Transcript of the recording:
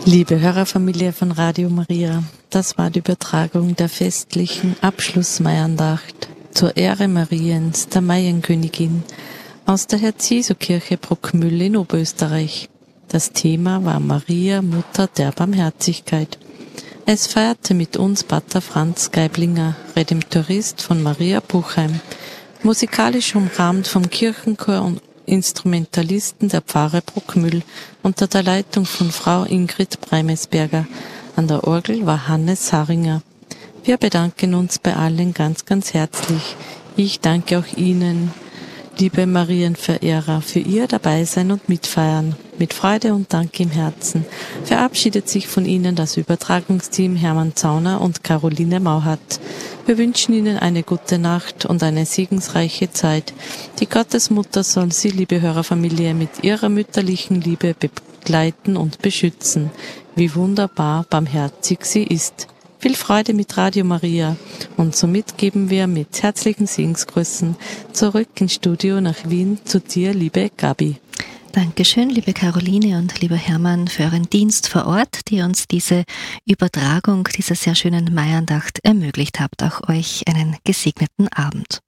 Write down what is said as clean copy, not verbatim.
Liebe Hörerfamilie von Radio Maria, das war die Übertragung der festlichen Abschlussmaiandacht zur Ehre Mariens, der Maienkönigin, aus der Herz-Jesu-Kirche Bruckmühl in Oberösterreich. Das Thema war Maria, Mutter der Barmherzigkeit. Es feierte mit uns Pater Franz Geiblinger, Redemptorist von Maria Buchheim, musikalisch umrahmt vom Kirchenchor und Instrumentalisten der Pfarre Bruckmühl unter der Leitung von Frau Ingrid Breimesberger. An der Orgel war Hannes Haringer. Wir bedanken uns bei allen ganz, ganz herzlich. Ich danke auch Ihnen, liebe Marienverehrer, für Ihr Dabeisein und Mitfeiern. Mit Freude und Dank im Herzen verabschiedet sich von Ihnen das Übertragungsteam Hermann Zauner und Caroline Mauhat. Wir wünschen Ihnen eine gute Nacht und eine segensreiche Zeit. Die Gottesmutter soll Sie, liebe Hörerfamilie, mit ihrer mütterlichen Liebe begleiten und beschützen. Wie wunderbar barmherzig sie ist. Viel Freude mit Radio Maria und somit geben wir mit herzlichen Segensgrüßen zurück ins Studio nach Wien zu dir, liebe Gabi. Dankeschön, liebe Caroline und lieber Hermann, für euren Dienst vor Ort, die uns diese Übertragung dieser sehr schönen Maiandacht ermöglicht habt. Auch euch einen gesegneten Abend.